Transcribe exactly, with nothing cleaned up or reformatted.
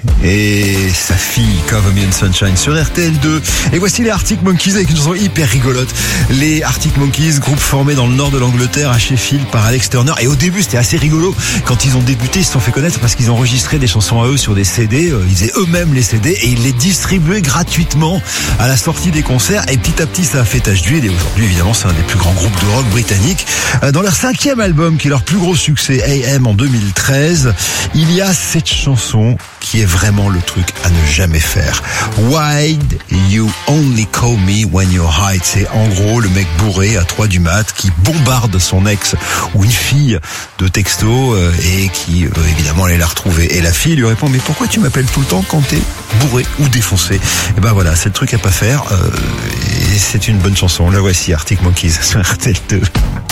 et sa fille Cover Me in Sunshine sur R T L deux. Et voici les Arctic Monkeys avec une chanson hyper rigolote. Les Arctic Monkeys, groupe formé dans le nord de l'Angleterre à Sheffield par Alex Turner. Et au début c'était assez rigolo. Quand ils ont débuté, ils se sont fait connaître parce qu'ils enregistraient des chansons à eux sur des C D. Ils faisaient eux-mêmes les C D et ils les distribuaient gratuitement à la sortie des concerts. Et petit à petit ça a fait tache d'huile. Et aujourd'hui évidemment c'est un des plus grands groupes de rock britanniques. Dans leur cinquième album qui est leur plus gros succès, A M en deux mille treize, il y a cette chanson qui est vraiment le truc à ne jamais faire. Why you only call me when you're high. C'est en gros le mec bourré à trois du mat qui bombarde son ex ou une fille de texto euh, et qui euh, évidemment allait la retrouver. Et la fille lui répond: mais pourquoi tu m'appelles tout le temps quand t'es bourré ou défoncé? Et ben voilà, c'est le truc à pas faire. Euh, et c'est une bonne chanson. La voici, Arctic Monkeys sur R T L deux.